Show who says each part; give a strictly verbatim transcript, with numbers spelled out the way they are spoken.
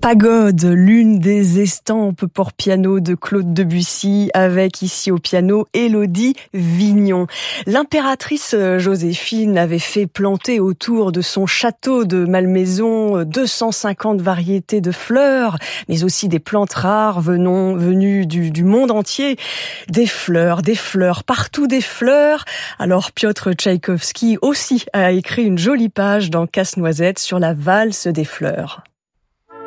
Speaker 1: Pagode, l'une des estampes pour piano de Claude Debussy, avec ici au piano Élodie Vignon. L'impératrice Joséphine avait fait planter autour de son château de Malmaison deux cent cinquante variétés de fleurs, mais aussi des plantes rares venant, venues du, du monde entier. Des fleurs, des fleurs, partout des fleurs. Alors Piotr Tchaïkovski aussi a écrit une jolie page dans Casse-Noisette sur la valse des fleurs.